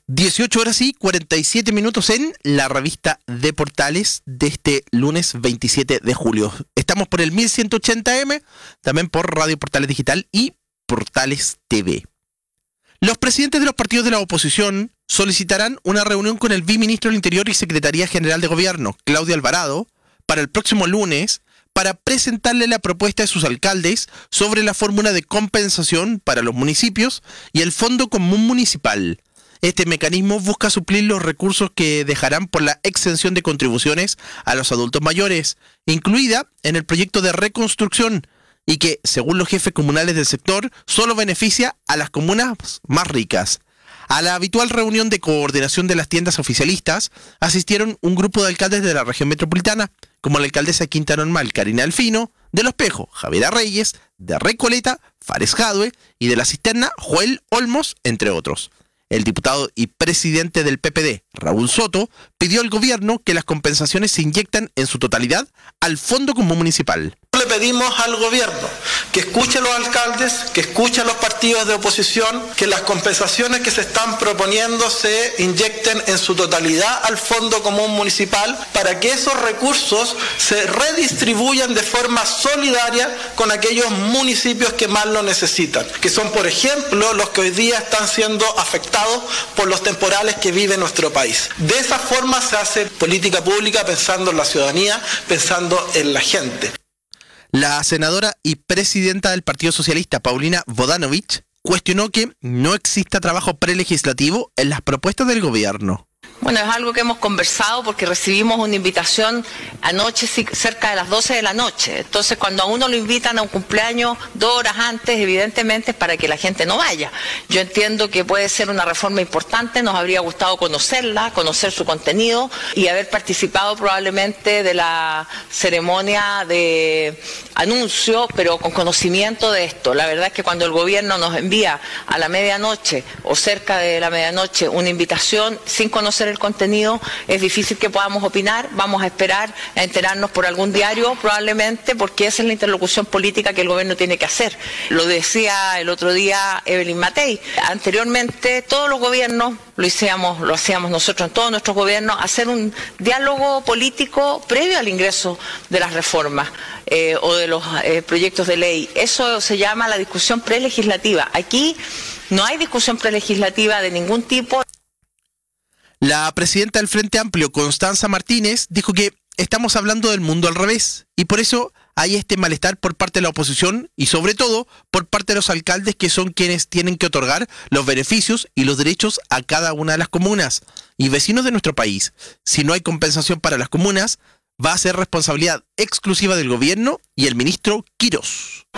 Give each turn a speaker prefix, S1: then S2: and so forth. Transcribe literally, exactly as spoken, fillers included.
S1: dieciocho horas y cuarenta y siete minutos en la revista de Portales de este lunes veintisiete de julio. Estamos por el mil ciento ochenta eme, también por Radio Portales Digital y Portales T V. Los presidentes de los partidos de la oposición solicitarán una reunión con el viceministro del Interior y Secretaría General de Gobierno, Claudia Alvarado, para el próximo lunes, para presentarle la propuesta de sus alcaldes sobre la fórmula de compensación para los municipios y el Fondo Común Municipal. Este mecanismo busca suplir los recursos que dejarán por la exención de contribuciones a los adultos mayores, incluida en el proyecto de reconstrucción, y que, según los jefes comunales del sector, solo beneficia a las comunas más ricas. A la habitual reunión de coordinación de las tiendas oficialistas asistieron un grupo de alcaldes de la región metropolitana, como la alcaldesa de Quinta Normal, Karina Alfino, de Los Pejos, Javiera Reyes, de Recoleta, Fares Jadue, y de La Cisterna, Joel Olmos, entre otros. El diputado y presidente del P P D, Raúl Soto, pidió al gobierno que las compensaciones se inyecten en su totalidad al Fondo Común Municipal.
S2: Le pedimos al gobierno que escuche a los alcaldes, que escuche a los partidos de oposición, que las compensaciones que se están proponiendo se inyecten en su totalidad al Fondo Común Municipal para que esos recursos se redistribuyan de forma solidaria con aquellos municipios que más lo necesitan, que son, por ejemplo, los que hoy día están siendo afectados por los temporales que vive nuestro país. De esa forma se hace política pública pensando en la ciudadanía, pensando en la gente.
S1: La senadora y presidenta del Partido Socialista, Paulina Bodanovich, cuestionó que no exista trabajo prelegislativo en las propuestas del gobierno.
S3: Bueno, es algo que hemos conversado porque recibimos una invitación anoche cerca de las doce de la noche. Entonces, cuando a uno lo invitan a un cumpleaños dos horas antes, evidentemente es para que la gente no vaya. Yo entiendo que puede ser una reforma importante, nos habría gustado conocerla, conocer su contenido y haber participado probablemente de la ceremonia de anuncio, pero con conocimiento de esto. La verdad es que cuando el gobierno nos envía a la medianoche o cerca de la medianoche una invitación sin conocer el contenido, es difícil que podamos opinar. Vamos a esperar a enterarnos por algún diario, probablemente, porque esa es la interlocución política que el gobierno tiene que hacer. Lo decía el otro día Evelyn Matei. Anteriormente, todos los gobiernos lo hacíamos, lo hacíamos nosotros en todos nuestros gobiernos, hacer un diálogo político previo al ingreso de las reformas eh, o de los eh, proyectos de ley. Eso se llama la discusión prelegislativa. Aquí no hay discusión prelegislativa de ningún tipo.
S1: La presidenta del Frente Amplio, Constanza Martínez, dijo que estamos hablando del mundo al revés y por eso hay este malestar por parte de la oposición y sobre todo por parte de los alcaldes, que son quienes tienen que otorgar los beneficios y los derechos a cada una de las comunas y vecinos de nuestro país. Si no hay compensación para las comunas, va a ser responsabilidad exclusiva del gobierno y el ministro Quirós.